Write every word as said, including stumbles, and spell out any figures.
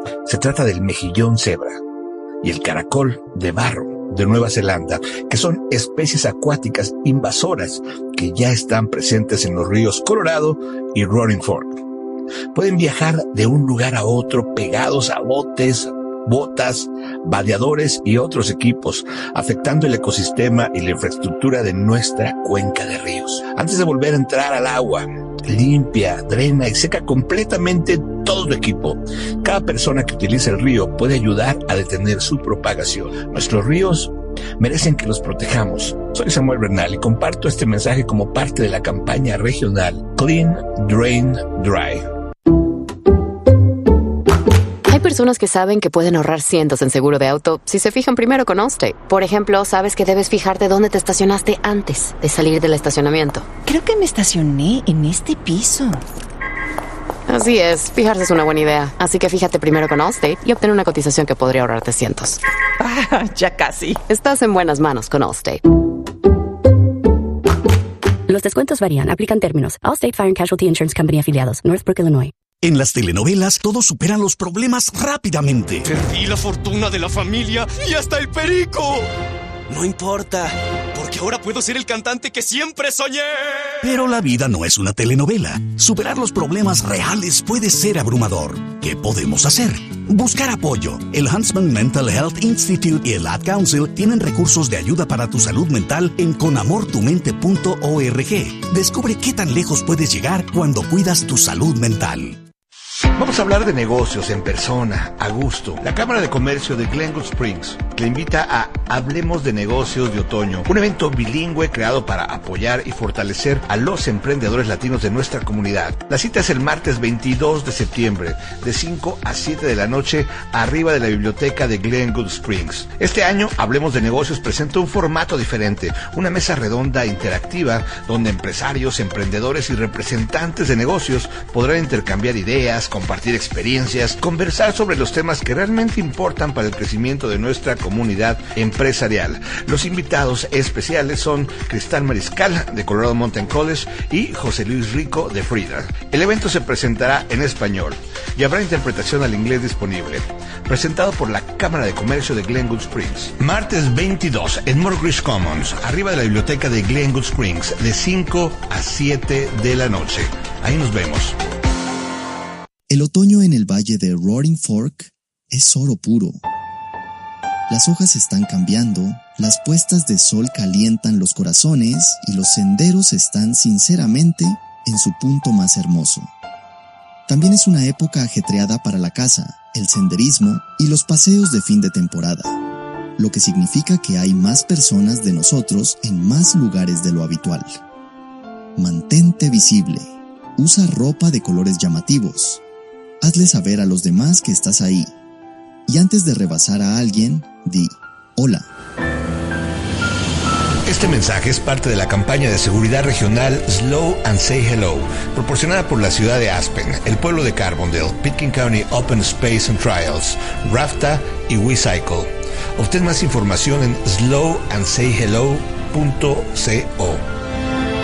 Se trata del mejillón cebra y el caracol de barro de Nueva Zelanda, que son especies acuáticas invasoras que ya están presentes en los ríos Colorado y Roaring Fork. Pueden viajar de un lugar a otro pegados a botes, botas, vadeadores y otros equipos, afectando el ecosistema y la infraestructura de nuestra cuenca de ríos. Antes de volver a entrar al agua, limpia, drena y seca completamente todo tu equipo. Cada persona que utiliza el río puede ayudar a detener su propagación. Nuestros ríos merecen que los protejamos. Soy Samuel Bernal y comparto este mensaje como parte de la campaña regional Clean, Drain, Dry. Hay personas que saben que pueden ahorrar cientos en seguro de auto si se fijan primero con Allstate. Por ejemplo, sabes que debes fijarte dónde te estacionaste antes de salir del estacionamiento. Creo que me estacioné en este piso. Así es, fijarse es una buena idea. Así que fíjate primero con Allstate y obtén una cotización que podría ahorrarte cientos. Ah, ya casi. Estás en buenas manos con Allstate. Los descuentos varían. Aplican términos. Allstate Fire and Casualty Insurance Company afiliados. Northbrook, Illinois. En las telenovelas, todos superan los problemas rápidamente. Perdí la fortuna de la familia y hasta el perico. No importa, porque ahora puedo ser el cantante que siempre soñé. Pero la vida no es una telenovela. Superar los problemas reales puede ser abrumador. ¿Qué podemos hacer? Buscar apoyo. El Huntsman Mental Health Institute y el Ad Council tienen recursos de ayuda para tu salud mental en con amor tu mente punto org. Descubre qué tan lejos puedes llegar cuando cuidas tu salud mental. Vamos a hablar de negocios en persona, a gusto. La Cámara de Comercio de Glenwood Springs le invita a Hablemos de Negocios de Otoño, un evento bilingüe creado para apoyar y fortalecer a los emprendedores latinos de nuestra comunidad. La cita es el martes veintidós de septiembre, de cinco a siete de la noche, arriba de la biblioteca de Glenwood Springs. Este año, Hablemos de Negocios presenta un formato diferente, una mesa redonda interactiva donde empresarios, emprendedores y representantes de negocios podrán intercambiar ideas, compartir experiencias, conversar sobre los temas que realmente importan para el crecimiento de nuestra comunidad empresarial. Los invitados especiales son Cristal Mariscal de Colorado Mountain College y José Luis Rico de Frida. El evento se presentará en español y habrá interpretación al inglés disponible. Presentado por la Cámara de Comercio de Glenwood Springs. Martes veintidós en Mortgage Commons, arriba de la biblioteca de Glenwood Springs, de cinco a siete de la noche. Ahí nos vemos. El otoño en el valle de Roaring Fork es oro puro. Las hojas están cambiando, las puestas de sol calientan los corazones y los senderos están sinceramente en su punto más hermoso. También es una época ajetreada para la caza, el senderismo y los paseos de fin de temporada, lo que significa que hay más personas de nosotros en más lugares de lo habitual. Mantente visible. Usa ropa de colores llamativos. Hazle saber a los demás que estás ahí. Y antes de rebasar a alguien, di hola. Este mensaje es parte de la campaña de seguridad regional Slow and Say Hello, proporcionada por la ciudad de Aspen, el pueblo de Carbondale, Pitkin County Open Space and Trials, RAFTA y WeCycle. Obtén más información en slow and say hello punto co.